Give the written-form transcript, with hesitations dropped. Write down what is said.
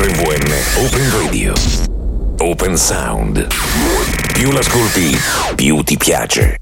RVM Open Radio. Open Sound. Più l'ascolti, più ti piace.